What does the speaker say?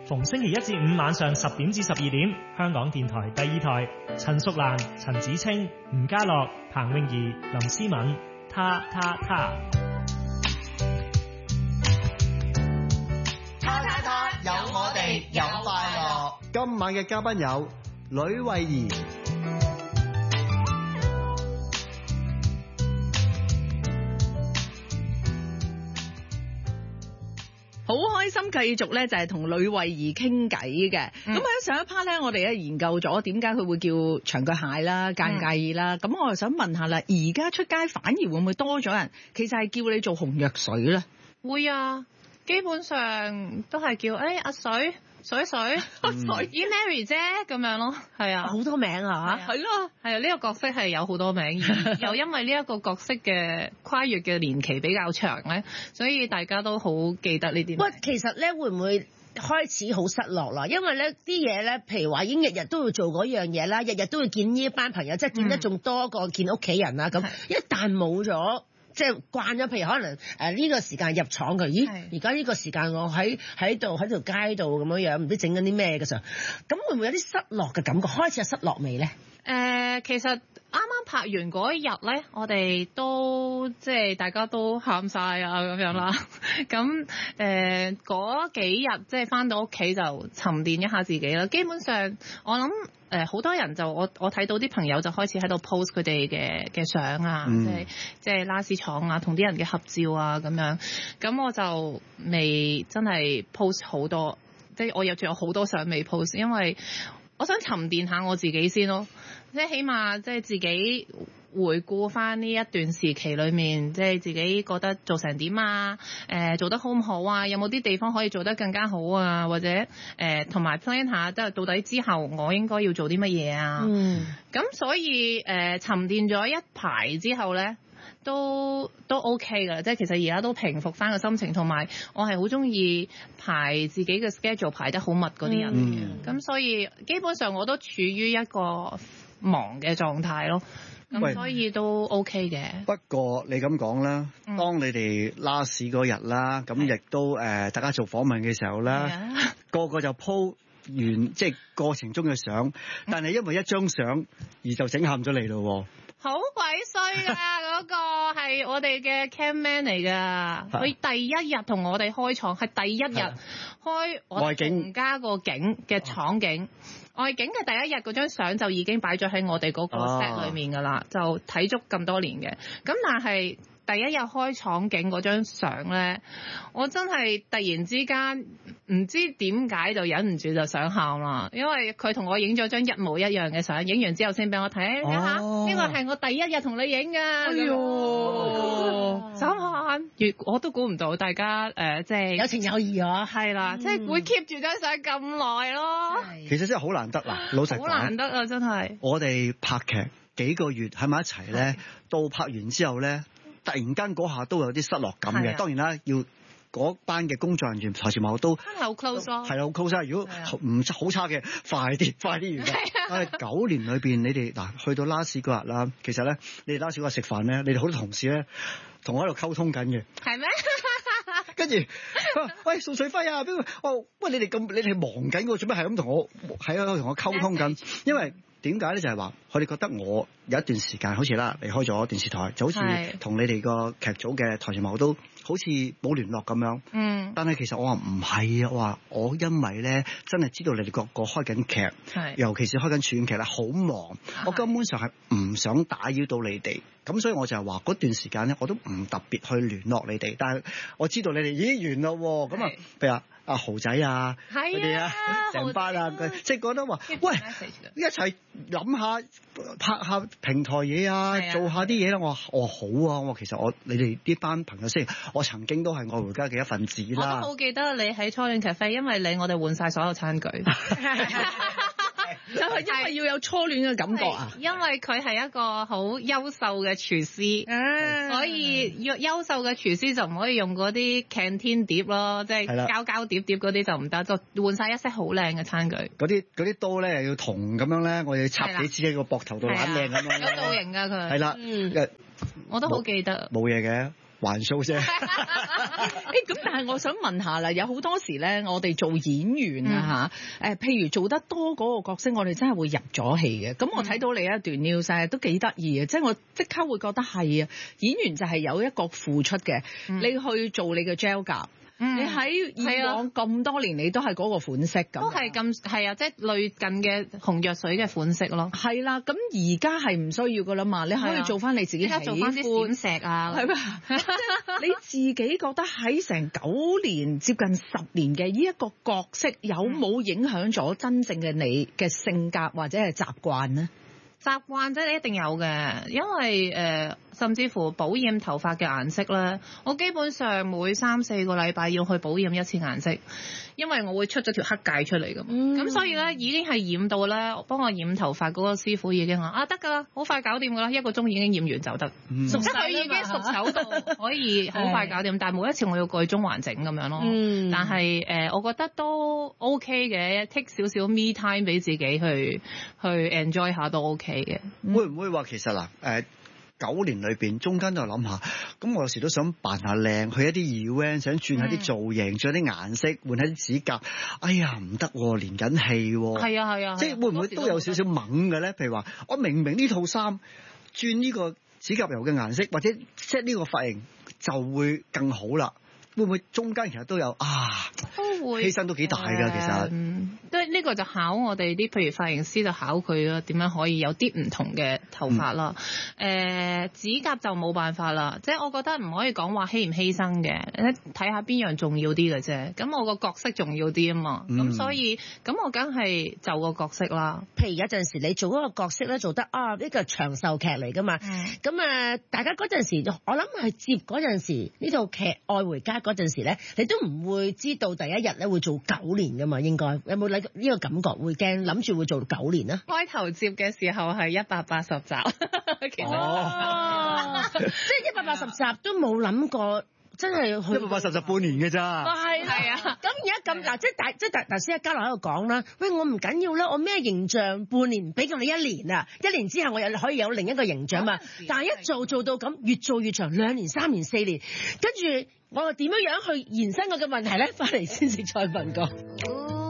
逢星期一至五晚上10點至12點，香港電台第二台，陳淑蘭、陳子清、吳家樂、彭詠儀、林思敏，他。 有我哋，有快樂。 今晚嘅嘉賓有呂慧儀。 好開心繼續咧，就係同呂慧儀傾偈嘅。咁喺上一 part 咧，我哋咧研究咗點解佢會叫長腳蟹啦，介唔介意啦？咁我就想問下啦，而家出街反而會唔會多咗人，其實係叫你做紅藥水咧？ 會啊，基本上都係叫阿水。水以 Mary 啫咁樣咯，係啊， 好多名啊， 係咯，係啊，呢個角色係有好多名，又因為呢一個角色嘅跨越嘅年期比較長咧，所以大家都好記得呢啲。 喂，其實咧會唔會開始好失落啦？因為咧啲嘢咧，譬如話已經日日都要做嗰樣嘢啦，日日都要見呢一班朋友，即係見得仲多過見屋企人啦。咁一旦冇咗。即係慣咗，譬如可能呢個時間入廠佢，咦？而家呢個時間我喺條街度咁樣，唔知整緊啲咩嘅時候，咁會唔會有啲失落嘅感覺？開始有失落未咧？ 其實啱啱拍完嗰一日咧，我哋都即係大家都喊晒啊咁樣啦。咁嗰幾日即係返到屋企就沉澱一下自己啦。基本上我諗好多人就我睇到啲朋友就開始喺度 post 佢哋嘅相啊，即係拉絲廠啊，同啲人嘅合照啊咁樣。咁我就未真係 post 好多，即係我仲有好多相未 post， 因為我想沉澱下我自己先咯，即係起碼即係自己回顧翻呢一段時期裏面，即係自己覺得做成點啊？做得好唔好啊？有冇啲地方可以做得更加好啊？或者同埋 plan 下，即係到底之後我應該要做啲乜嘢啊？咁所以沉澱咗一排之後咧，都 OK 噶，即係其實而家都平復翻個心情，同埋我係好中意排自己嘅 schedule 排得好密嗰啲人嘅，咁所以基本上我都處於一個忙嘅狀態咯，咁所以都 OK 嘅。 不過你咁講啦，當你哋拉屎嗰日啦，咁亦都大家做訪問嘅時候啦，個個就 po 完即係過程中嘅相，但係因為一張相而就整喊咗你咯。 好鬼衰㗎！嗰個係我哋嘅 camman 嚟㗎，佢第一日同我哋開廠，係第一日開我哋家個景嘅廠景。外景嘅第一日嗰張相就已經擺咗喺我哋嗰個 set 裏面㗎啦，就睇足咁多年嘅。咁但係第一日開廠景嗰張相咧，我真係突然之間唔知點解就忍唔住就想喊啦，因為佢同我影咗張一模一樣嘅相，影完之後先俾我睇，睇下呢個係我第一日同你影㗎。哎呦，想喊，我都估唔到大家即係有情有義啊， 係啦，即係會 keep 住張相咁耐咯。 其實真係好難得啦，老實講， 好難得啊，真係。 我哋拍劇幾個月喺埋一齊咧，到拍完之後咧，突然間嗰下都有啲失落感嘅。當然啦，要嗰班嘅工作人員、台前幕後都係好 close 咯， 係好 close。如果唔好差嘅，快啲完。9年裏邊，你哋嗱去到 last 嗰日啦，其實咧，你哋 last 嗰日食飯咧，你哋好多同事咧同我喺度溝通緊嘅。 係咩？ 跟住佢話：喂，宋水輝啊，邊個？喂，你哋忙緊喎，做咩係咁同我喺度同我溝通緊？因為點解咧？就係話佢哋覺得我有一段時間好似啦離開咗電視台，就好似同你哋個劇組嘅台前幕後都好似冇聯絡咁樣。但係其實我話唔係啊，我話我因為咧真係知道你哋個開緊劇，尤其是開緊處境劇咧好忙，我根本上係唔想打擾到你哋。咁所以我就係話嗰段時間咧，我都唔特別去聯絡你哋。但係我知道你哋已經完啦喎，咁啊，譬如阿豪仔啊，佢哋啊，成班啊，即係覺得話，喂，一齊諗下拍下平台嘢啊，做下啲嘢啦。我話好啊，我話其實你哋呢班朋友先，我曾經都係愛回家嘅一份子啦。 我都好記得你喺初戀咖啡，因為我哋換晒所有餐具。 就係因為要有初戀嘅感覺啊！ 因為佢係一個好優秀嘅廚師，所以優秀嘅廚師就唔可以用嗰啲 canteen 碟咯，即係膠碟嗰啲就唔得，就換晒一式好靚嘅餐具。 嗰啲刀咧又要銅咁樣咧，我要插幾支喺個膊頭度，懶靚咁樣。 有造型㗎佢。 係啦， 我都好記得。 冇嘢嘅。 還 show 啫。 咁但係我想問下啦，有好多時咧，我哋做演員啊譬如做得多嗰個角色，我哋真係會入咗戲嘅。咁我睇到你一段 news 都幾得意嘅，即係我即刻會覺得係啊，演員就係有一個付出嘅，你去做你嘅 gel 甲。你喺以往咁多年，你都係嗰個款式咁， 都係咁係啊，即係類近嘅紅藥水嘅款式咯。 係啦，咁而家係唔需要噶啦嘛，你可以做翻你自己喜歡， 做翻啲閃石啊， 係咪？你自己覺得喺成9年接近10年嘅呢一個角色，有冇影響咗真正嘅你嘅性格或者係習慣呢？ 習慣即係一定有嘅，因為甚至乎保染頭髮嘅顏色咧，我基本上每3-4個禮拜要去保染一次顏色，因為我會出咗條黑界出嚟㗎。咁所以咧已經係染到咧，幫我染頭髮嗰個師傅已經話得㗎啦，好快搞掂㗎啦，1個鐘已經染完就得，即係佢已經熟手到可以好快搞掂。但係每一次我要過去中環整咁樣咯。但係我覺得都 OK 嘅，take 少少 me time 俾自己去 enjoy 下都 OK 嘅。 會唔會話其實嗱9年裏邊，中間都有諗下，咁我有時都想扮下靚，去一啲 event，想轉下啲造型，轉下啲顏色，換下啲指甲。哎呀，唔得喎，連緊戲喎。 係啊， 即係會唔會都有少少懵嘅咧？譬如話，我明明呢套衫轉呢個指甲油嘅顏色，或者 set 呢個髮型就會更好啦。會唔會中間其實都有都會犧牲都幾大㗎？其實都呢個就考我哋啲，譬如髮型師就考佢啦，點樣可以有啲唔同嘅頭髮啦。指甲就冇辦法啦，即係我覺得唔可以講話犧唔犧牲嘅，睇下邊樣重要啲嘅啫。咁我個角色重要啲啊嘛，咁所以咁我梗係就個角色啦。 譬如有陣時你做嗰個角色咧，做得呢個長壽劇嚟㗎嘛，咁大家嗰陣時，我諗係接嗰陣時呢套劇《愛回家》嗰陣時咧，你都唔會知道第一日咧會做9年㗎嘛，應該有冇呢個感覺？會驚諗住會做9年啊？ 開頭接嘅時候係180集，其實即係180集都冇諗過。真係去 180集半年嘅咋？ 係啊！咁而家咁嗱，即係頭先阿嘉樂喺度講啦。喂，我唔緊要啦，我咩形象半年俾過你1年啊！1年之後我又可以有另一個形象嘛。但係一做到咁，越做越長，2年、3年、4年，跟住我又點樣去延伸我嘅問題咧？翻嚟先至再問過。